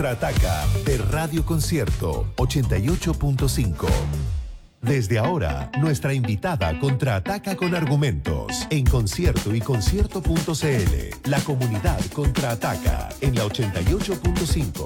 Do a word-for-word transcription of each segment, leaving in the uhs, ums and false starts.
Contraataca de Radio Concierto ochenta y ocho punto cinco. Desde ahora, nuestra invitada contraataca con argumentos en Concierto y Concierto punto cl. La comunidad contraataca en la ochenta y ocho punto cinco.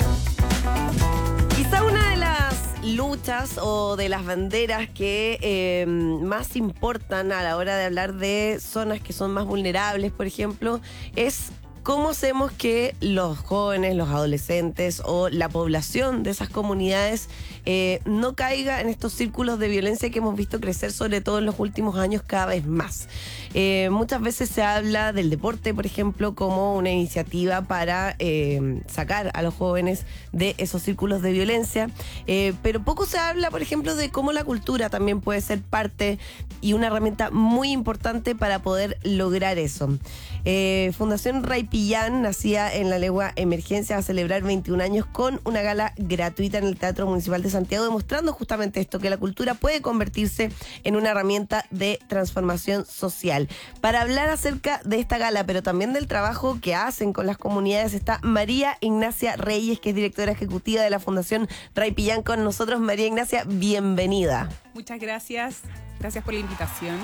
Quizá una de las luchas o de las banderas que eh, más importan a la hora de hablar de zonas que son más vulnerables, por ejemplo, es cómo hacemos que los jóvenes, los adolescentes o la población de esas comunidades eh, no caiga en estos círculos de violencia que hemos visto crecer, sobre todo en los últimos años, cada vez más. Eh, muchas veces se habla del deporte, por ejemplo, como una iniciativa para eh, sacar a los jóvenes de esos círculos de violencia, eh, pero poco se habla, por ejemplo, de cómo la cultura también puede ser parte y una herramienta muy importante para poder lograr eso. Eh, Fundación Ray Pillán nacía en la Legua Emergencia, va a celebrar veintiún años con una gala gratuita en el Teatro Municipal de Santiago, demostrando justamente esto, que la cultura puede convertirse en una herramienta de transformación social. Para hablar acerca de esta gala, pero también del trabajo que hacen con las comunidades, está María Ignacia Reyes, que es directora ejecutiva de la Fundación Ray Pillán con nosotros. María Ignacia, bienvenida. Muchas gracias, gracias por la invitación.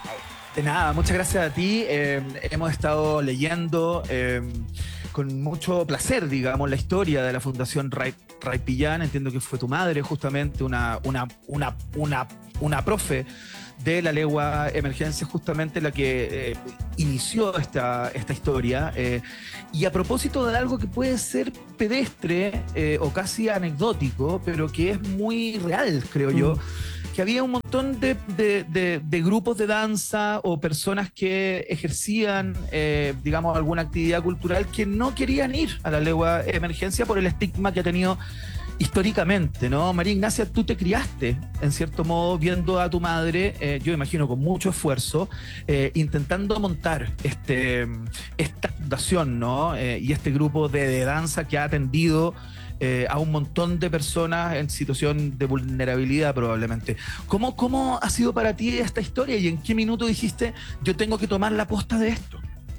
De nada, muchas gracias a ti. Eh, hemos estado leyendo eh, con mucho placer, digamos, la historia de la Fundación Ray, Ray Pillán. Entiendo que fue tu madre, justamente, una, una, una, una, una profe de la Legua Emergencia, justamente la que eh, inició esta, esta historia. Eh, y a propósito de algo que puede ser pedestre eh, o casi anecdótico, pero que es muy real, creo mm. yo, que había un montón de, de, de, de grupos de danza o personas que ejercían, eh, digamos, alguna actividad cultural que no querían ir a la Legua Emergencia por el estigma que ha tenido históricamente, ¿no? María Ignacia, tú te criaste, en cierto modo, viendo a tu madre, eh, yo imagino con mucho esfuerzo, eh, intentando montar este, esta fundación, ¿no? Eh, y este grupo de, de danza que ha atendido Eh, a un montón de personas en situación de vulnerabilidad probablemente. ¿Cómo, ¿Cómo ha sido para ti esta historia y en qué minuto dijiste yo tengo que tomar la posta de esto?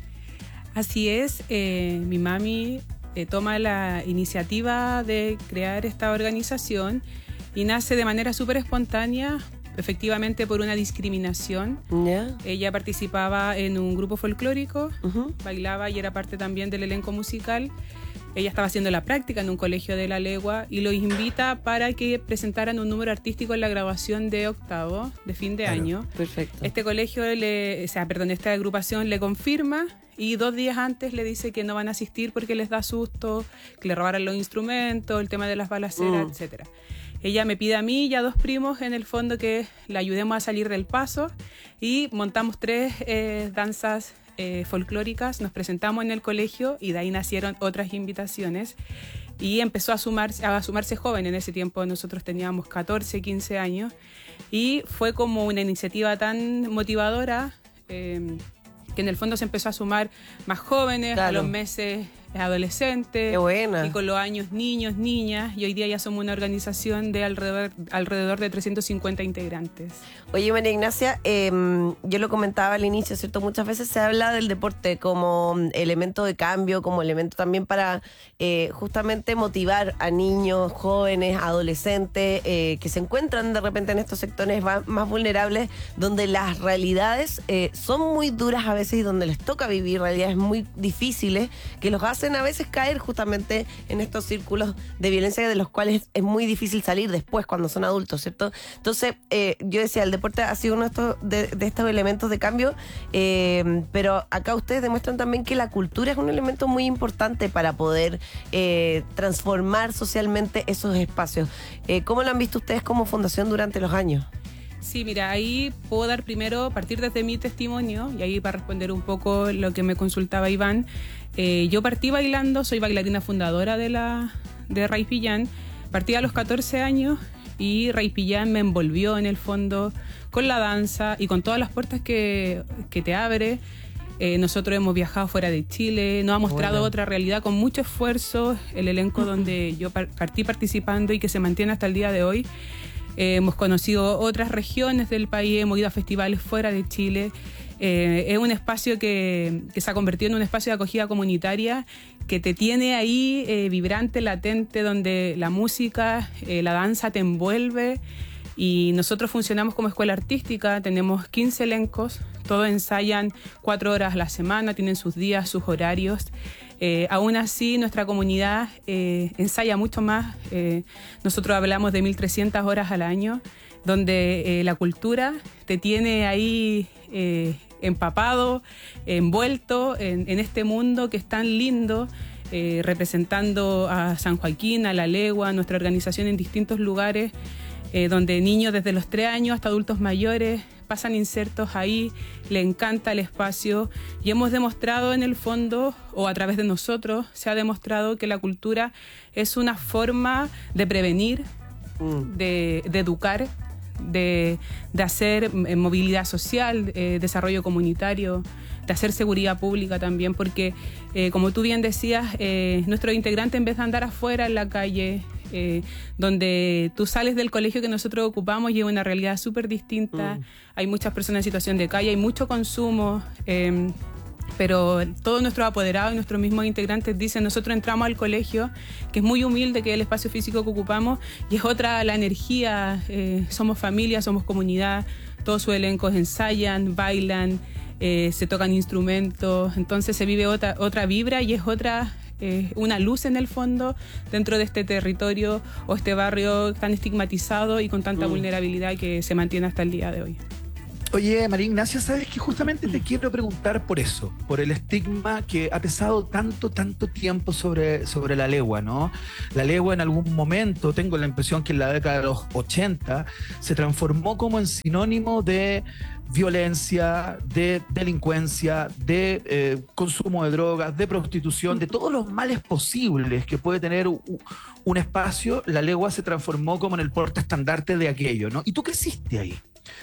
Así es, eh, mi mami eh, toma la iniciativa de crear esta organización y nace de manera súper espontánea, efectivamente por una discriminación. Yeah. Ella participaba en un grupo folclórico, uh-huh. bailaba y era parte también del elenco musical. Ella estaba haciendo la práctica en un colegio de La Legua y los invita para que presentaran un número artístico en la grabación de octavo, de fin de claro, año. Perfecto. Este colegio, le, o sea, perdón, esta agrupación le confirma y dos días antes le dice que no van a asistir porque les da susto, que le robaran los instrumentos, el tema de las balaceras, mm. etcétera. Ella me pide a mí y a dos primos, en el fondo, que la ayudemos a salir del paso y montamos tres eh, danzas Eh, folclóricas, nos presentamos en el colegio y de ahí nacieron otras invitaciones y empezó a sumarse, a sumarse joven. En ese tiempo nosotros teníamos catorce, quince años y fue como una iniciativa tan motivadora eh, que en el fondo se empezó a sumar más jóvenes, claro. a los meses adolescentes. Qué buena. Y con los años niños, niñas, y hoy día ya somos una organización de alrededor, alrededor de trescientos cincuenta integrantes. Oye, María Ignacia, eh, yo lo comentaba al inicio, ¿cierto? Muchas veces se habla del deporte como elemento de cambio, como elemento también para eh, justamente motivar a niños, jóvenes, adolescentes eh, que se encuentran de repente en estos sectores más vulnerables, donde las realidades eh, son muy duras a veces y donde les toca vivir realidades muy difíciles que los hacen a veces caer justamente en estos círculos de violencia de los cuales es muy difícil salir después cuando son adultos, ¿cierto? Entonces, eh, yo decía, el deporte ha sido uno de estos, de, de estos elementos de cambio, eh, pero acá ustedes demuestran también que la cultura es un elemento muy importante para poder eh, transformar socialmente esos espacios. Eh, ¿Cómo lo han visto ustedes como fundación durante los años? Sí, mira, ahí puedo dar primero, partir desde mi testimonio, y ahí para responder un poco lo que me consultaba Iván. Eh, yo partí bailando, soy bailarina fundadora de, la, de Ray Pillán, partí a los catorce años y Ray Pillán me envolvió en el fondo con la danza y con todas las puertas que, que te abre. Eh, nosotros hemos viajado fuera de Chile, nos ha mostrado bueno. otra realidad con mucho esfuerzo, el elenco donde yo partí participando y que se mantiene hasta el día de hoy. Eh, hemos conocido otras regiones del país, hemos ido a festivales fuera de Chile. Eh, es un espacio que, que se ha convertido en un espacio de acogida comunitaria que te tiene ahí eh, vibrante, latente, donde la música, eh, la danza te envuelve. Y nosotros funcionamos como escuela artística, tenemos quince elencos, todos ensayan cuatro horas a la semana, tienen sus días, sus horarios. Eh, aún así, nuestra comunidad eh, ensaya mucho más. Eh, nosotros hablamos de mil trescientas horas al año, donde eh, la cultura te tiene ahí eh, empapado, envuelto en, en este mundo que es tan lindo. Eh, representando a San Joaquín, a La Legua, nuestra organización en distintos lugares, eh, donde niños desde los tres años hasta adultos mayores pasan insertos ahí, le encanta el espacio y hemos demostrado en el fondo, o a través de nosotros, se ha demostrado que la cultura es una forma de prevenir, mm. de, de educar, de, de hacer eh, movilidad social, eh, desarrollo comunitario, de hacer seguridad pública también, porque eh, como tú bien decías, eh, nuestros integrantes, en vez de andar afuera en la calle, eh, donde tú sales del colegio que nosotros ocupamos y es una realidad súper distinta, mm. hay muchas personas en situación de calle, hay mucho consumo, eh, pero todos nuestros apoderados y nuestros mismos integrantes dicen, nosotros entramos al colegio, que es muy humilde, que es el espacio físico que ocupamos, y es otra la energía, eh, somos familia, somos comunidad, todos sus elencos ensayan, bailan, eh, se tocan instrumentos, entonces se vive otra, otra vibra y es otra... Eh, una luz en el fondo dentro de este territorio o este barrio tan estigmatizado y con tanta mm. vulnerabilidad que se mantiene hasta el día de hoy. Oye, María Ignacia, sabes que justamente te quiero preguntar por eso, por el estigma que ha pesado tanto, tanto tiempo sobre, sobre la legua, ¿no? La legua en algún momento, tengo la impresión que en la década de los ochenta, se transformó como en sinónimo de violencia, de delincuencia, de eh, consumo de drogas, de prostitución, de todos los males posibles que puede tener un, un espacio. La legua se transformó como en el portaestandarte de aquello, ¿no? Y tú creciste ahí.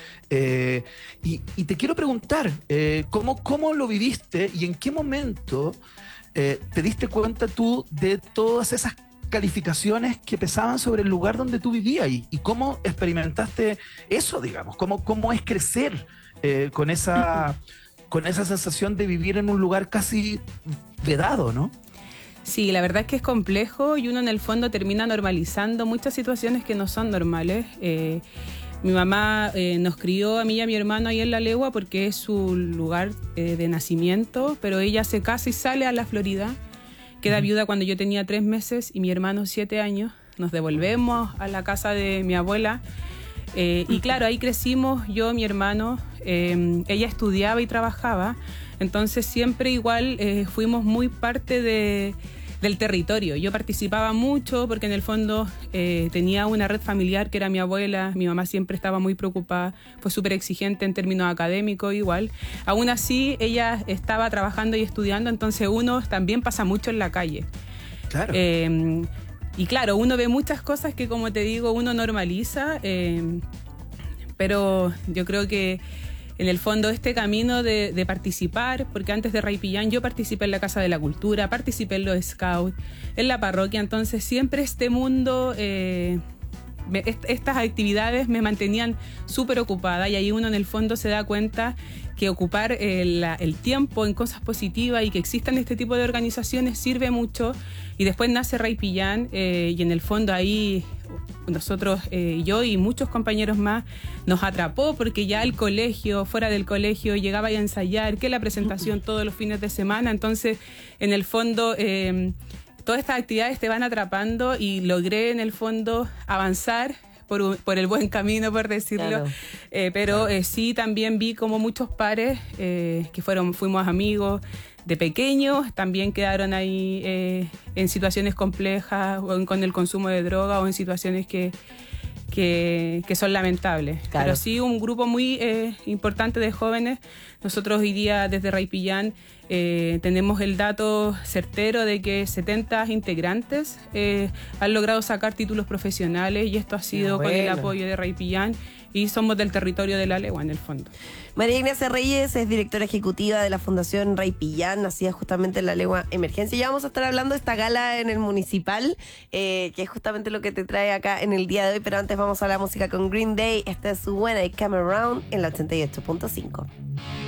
Eh, y, y te quiero preguntar, eh, ¿cómo, ¿cómo lo viviste y en qué momento eh, te diste cuenta tú de todas esas calificaciones que pesaban sobre el lugar donde tú vivías y, y cómo experimentaste eso, digamos? ¿Cómo, cómo es crecer eh, con, esa, con esa sensación de vivir en un lugar casi vedado, ¿no? Sí, la verdad es que es complejo y uno en el fondo termina normalizando muchas situaciones que no son normales. Eh, Mi mamá eh, nos crió a mí y a mi hermano ahí en La Legua porque es su lugar eh, de nacimiento, pero ella se casa y sale a la Florida. Queda viuda cuando yo tenía tres meses y mi hermano siete años. Nos devolvemos a la casa de mi abuela. Eh, y claro, ahí crecimos yo, mi hermano. Eh, ella estudiaba y trabajaba. Entonces siempre igual eh, fuimos muy parte de... del territorio. Yo participaba mucho porque en el fondo eh, tenía una red familiar que era mi abuela, mi mamá siempre estaba muy preocupada, fue súper exigente en términos académicos igual. Aún así, ella estaba trabajando y estudiando, entonces uno también pasa mucho en la calle. Claro. Eh, y claro, uno ve muchas cosas que, como te digo, uno normaliza, eh, pero yo creo que en el fondo este camino de, de participar, porque antes de Raipillán yo participé en la Casa de la Cultura, participé en los Scouts, en la parroquia, entonces siempre este mundo, eh, me, est- estas actividades me mantenían súper ocupada y ahí uno en el fondo se da cuenta que ocupar eh, la, el tiempo en cosas positivas y que existan este tipo de organizaciones sirve mucho. Y después nace Raipillán eh, y en el fondo ahí nosotros, eh, yo y muchos compañeros más, nos atrapó porque ya el colegio, fuera del colegio, llegaba a ensayar, que la presentación todos los fines de semana. Entonces, en el fondo, eh, todas estas actividades te van atrapando y logré en el fondo avanzar por, por el buen camino, por decirlo. Claro. Eh, pero claro. eh, sí también vi como muchos pares eh, que fueron, fuimos amigos de pequeños, también quedaron ahí eh, en situaciones complejas o en, con el consumo de droga o en situaciones que, que, que son lamentables. Claro. Pero sí un grupo muy eh, importante de jóvenes. Nosotros hoy día desde Raipillán eh, tenemos el dato certero de que setenta integrantes eh, han logrado sacar títulos profesionales y esto ha sido bueno. con el apoyo de Raipillán y somos del territorio de La Legua en el fondo. María Ignacia Reyes es directora ejecutiva de la Fundación Raipillán, nacida justamente en La Legua Emergencia. Ya vamos a estar hablando de esta gala en el Municipal, eh, que es justamente lo que te trae acá en el día de hoy, pero antes vamos a la música con Green Day. Esta es su buena y Come Around en la ochenta y ocho punto cinco.